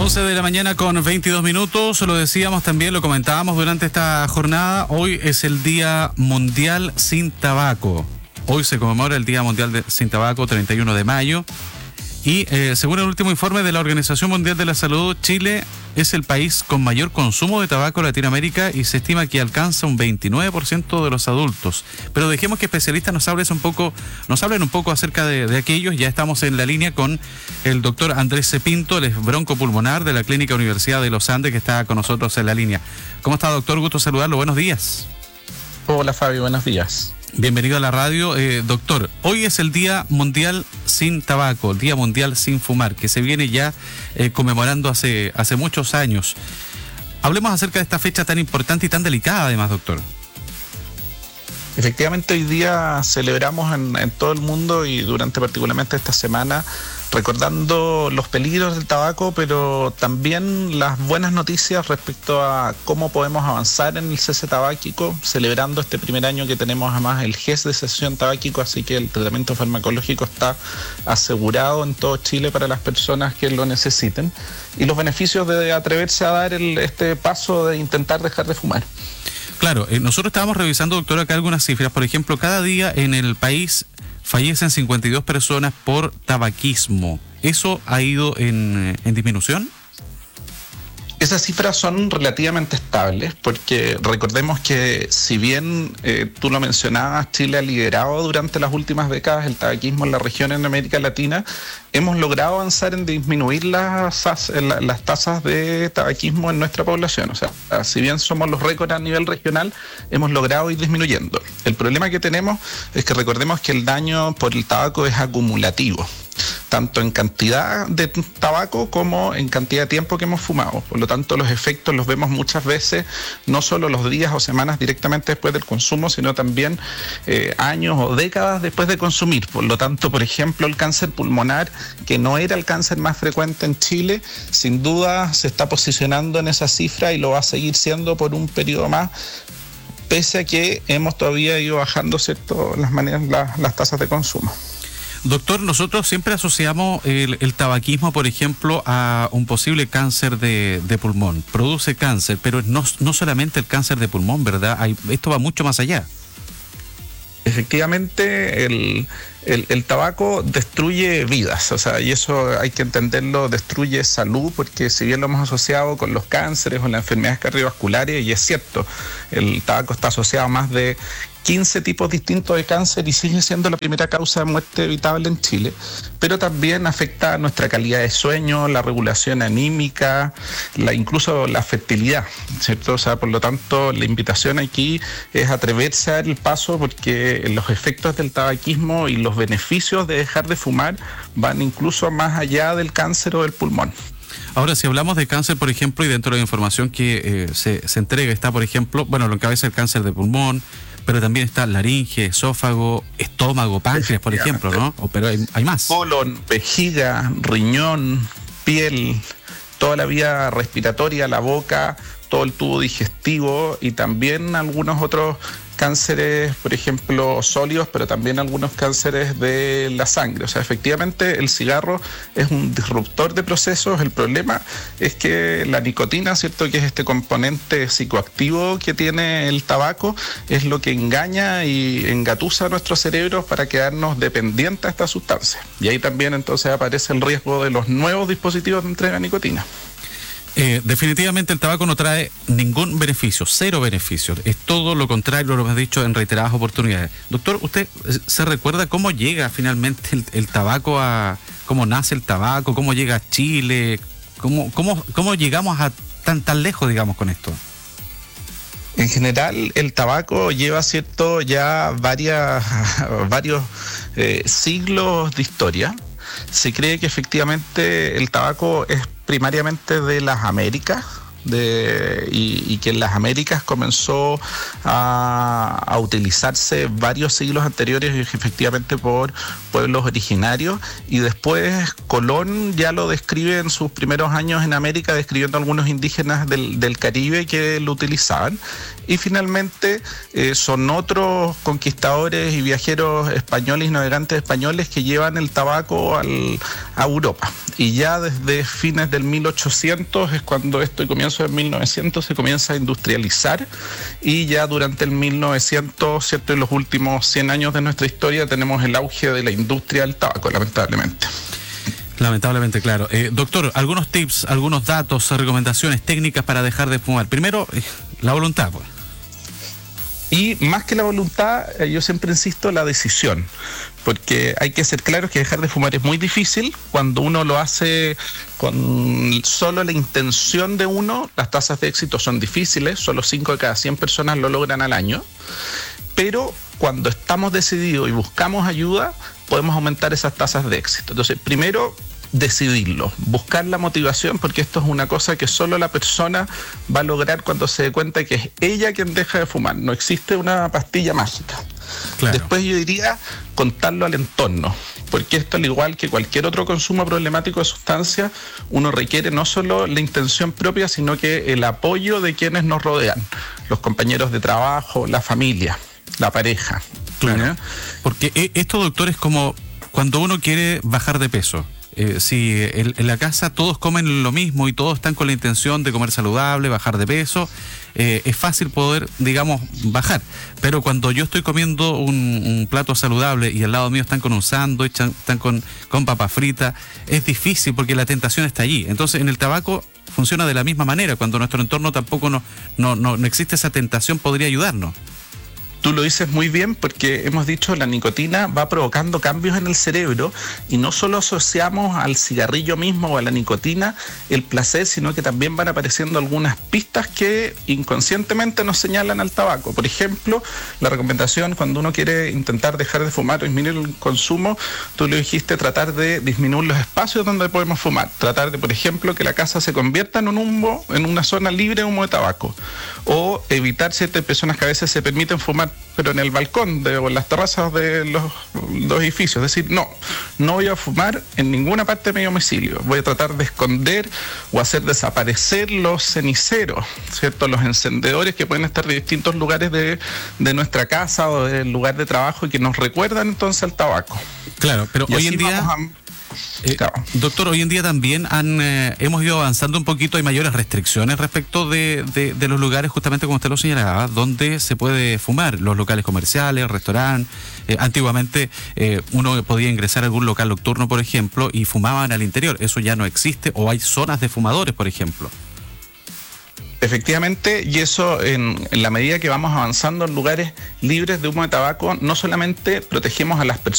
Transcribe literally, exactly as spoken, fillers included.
once de la mañana con veintidós minutos, lo decíamos también, lo comentábamos durante esta jornada, hoy es el Día Mundial Sin Tabaco. Hoy se conmemora el Día Mundial de, Sin Tabaco, treinta y uno de mayo. Y eh, según el último informe de la Organización Mundial de la Salud, Chile es el país con mayor consumo de tabaco en Latinoamérica y se estima que alcanza un veintinueve por ciento de los adultos. Pero dejemos que especialistas nos hablen un poco, nos hablen un poco acerca de, de aquellos. Ya estamos en la línea con el doctor Andrés Cepinto, él es broncopulmonar de la Clínica Universidad de los Andes, que está con nosotros en la línea. ¿Cómo está, doctor? Gusto saludarlo. Buenos días. Hola, Fabio. Buenos días. Bienvenido a la radio. Eh, doctor, hoy es el Día Mundial Sin Tabaco, el Día Mundial Sin Fumar, que se viene ya eh, conmemorando hace, hace muchos años. Hablemos acerca de esta fecha tan importante y tan delicada además, doctor. Efectivamente, hoy día celebramos en, en todo el mundo y durante particularmente esta semana recordando los peligros del tabaco, pero también las buenas noticias respecto a cómo podemos avanzar en el cese tabáquico, celebrando este primer año que tenemos además el G E S de cesión tabáquico, así que el tratamiento farmacológico está asegurado en todo Chile para las personas que lo necesiten, y los beneficios de atreverse a dar el, este paso de intentar dejar de fumar. Claro, eh, nosotros estábamos revisando, doctor, acá algunas cifras. Por ejemplo, cada día en el país fallecen cincuenta y dos personas por tabaquismo. ¿Eso ha ido en, en disminución? Esas cifras son relativamente estables porque recordemos que si bien eh, tú lo mencionabas, Chile ha liderado durante las últimas décadas el tabaquismo en la región en América Latina, hemos logrado avanzar en disminuir las, las tasas de tabaquismo en nuestra población. O sea, si bien somos los récords a nivel regional, hemos logrado ir disminuyendo. El problema que tenemos es que recordemos que el daño por el tabaco es acumulativo, tanto en cantidad de tabaco como en cantidad de tiempo que hemos fumado. Por lo tanto, los efectos los vemos muchas veces, no solo los días o semanas directamente después del consumo, sino también eh, años o décadas después de consumir. Por lo tanto, por ejemplo, el cáncer pulmonar, que no era el cáncer más frecuente en Chile, sin duda se está posicionando en esa cifra y lo va a seguir siendo por un periodo más, pese a que hemos todavía ido bajando, ¿cierto?, las maneras, las, las tasas de consumo. Doctor, nosotros siempre asociamos el, el tabaquismo, por ejemplo, a un posible cáncer de, de pulmón. Produce cáncer, pero no, no solamente el cáncer de pulmón, ¿verdad? Hay, esto va mucho más allá. Efectivamente, el, el, el tabaco destruye vidas, o sea, y eso hay que entenderlo, destruye salud, porque si bien lo hemos asociado con los cánceres o las enfermedades cardiovasculares, y es cierto, el tabaco está asociado a más de quince tipos distintos de cáncer y sigue siendo la primera causa de muerte evitable en Chile, pero también afecta nuestra calidad de sueño, la regulación anímica, la, incluso la fertilidad, ¿cierto? O sea, por lo tanto, la invitación aquí es atreverse a dar el paso, porque los efectos del tabaquismo y los beneficios de dejar de fumar van incluso más allá del cáncer o del pulmón. Ahora, si hablamos de cáncer, por ejemplo, y dentro de la información que eh, se, se entrega está, por ejemplo, bueno, lo encabeza el cáncer de pulmón, pero también está laringe, esófago, estómago, páncreas, por ejemplo, ¿no? O, pero hay, hay más. Colon, vejiga, riñón, piel, toda la vía respiratoria, la boca, todo el tubo digestivo y también algunos otros cánceres, por ejemplo, sólidos, pero también algunos cánceres de la sangre. O sea, efectivamente el cigarro es un disruptor de procesos. El problema es que la nicotina, ¿cierto?, que es este componente psicoactivo que tiene el tabaco, es lo que engaña y engatusa a nuestros cerebros para quedarnos dependientes a esta sustancia. Y ahí también entonces aparece el riesgo de los nuevos dispositivos de entrega de nicotina. Eh, definitivamente el tabaco no trae ningún beneficio, cero beneficios. Es todo lo contrario, lo hemos dicho en reiteradas oportunidades. Doctor, ¿usted se recuerda cómo llega finalmente el, el tabaco a... cómo nace el tabaco, cómo llega a Chile, cómo, cómo, cómo llegamos a tan, tan lejos, digamos, con esto? En general, el tabaco lleva, cierto, ya varias, varios eh, siglos de historia. Se cree que efectivamente el tabaco es primariamente de las Américas, de, y, y que en las Américas comenzó a, a utilizarse varios siglos anteriores efectivamente por pueblos originarios, y después Colón ya lo describe en sus primeros años en América, describiendo algunos indígenas del, del Caribe que lo utilizaban, y finalmente eh, son otros conquistadores y viajeros españoles y navegantes españoles que llevan el tabaco al, a Europa. Y ya desde fines del mil ochocientos es cuando esto, y comienzo de mil novecientos, se comienza a industrializar, y ya durante el mil novecientos, ¿cierto?, en los últimos cien años de nuestra historia tenemos el auge de la industria del tabaco, lamentablemente. Lamentablemente, claro. Eh, doctor, algunos tips, algunos datos, recomendaciones técnicas para dejar de fumar. Primero, la voluntad, pues. Y más que la voluntad, yo siempre insisto, la decisión, porque hay que ser claros que dejar de fumar es muy difícil. Cuando uno lo hace con solo la intención de uno, las tasas de éxito son difíciles, solo cinco de cada cien personas lo logran al año, pero cuando estamos decididos y buscamos ayuda, podemos aumentar esas tasas de éxito. Entonces, primero, decidirlo, buscar la motivación, porque esto es una cosa que solo la persona va a lograr cuando se dé cuenta que es ella quien deja de fumar. No existe una pastilla mágica. Claro. Después yo diría contarlo al entorno, porque esto, al igual que cualquier otro consumo problemático de sustancias, uno requiere no solo la intención propia, sino que el apoyo de quienes nos rodean, los compañeros de trabajo, la familia, la pareja. Claro. ¿Eh? Porque esto, doctor, es como cuando uno quiere bajar de peso. Eh, si en, en la casa todos comen lo mismo y todos están con la intención de comer saludable, bajar de peso, eh, es fácil poder, digamos, bajar. Pero cuando yo estoy comiendo un, un plato saludable y al lado mío están con un sándwich, están con, con papa frita, es difícil porque la tentación está allí. Entonces, en el tabaco funciona de la misma manera. Cuando nuestro entorno tampoco no, no, no, no existe esa tentación, podría ayudarnos. Tú lo dices muy bien, porque hemos dicho la nicotina va provocando cambios en el cerebro, y no solo asociamos al cigarrillo mismo o a la nicotina el placer, sino que también van apareciendo algunas pistas que inconscientemente nos señalan al tabaco. Por ejemplo, la recomendación cuando uno quiere intentar dejar de fumar o disminuir el consumo, tú lo dijiste, tratar de disminuir los espacios donde podemos fumar, tratar de, por ejemplo, que la casa se convierta en un humo, en una zona libre de humo de tabaco, o evitar ciertas personas que a veces se permiten fumar pero en el balcón de, o en las terrazas de los, los edificios. Es decir, no, no voy a fumar en ninguna parte de mi domicilio. Voy a tratar de esconder o hacer desaparecer los ceniceros, ¿cierto? Los encendedores que pueden estar de distintos lugares de, de nuestra casa o del lugar de trabajo y que nos recuerdan entonces al tabaco. Claro, pero y hoy en día... Eh, claro. Doctor, hoy en día también han eh, hemos ido avanzando un poquito, hay mayores restricciones respecto de, de, de los lugares, justamente como usted lo señalaba, donde se puede fumar, los locales comerciales, restaurantes. Eh, antiguamente eh, uno podía ingresar a algún local nocturno, por ejemplo, y fumaban al interior. Eso ya no existe, o hay zonas de fumadores, por ejemplo. Efectivamente, y eso en, en la medida que vamos avanzando en lugares libres de humo de tabaco, no solamente protegemos a las personas,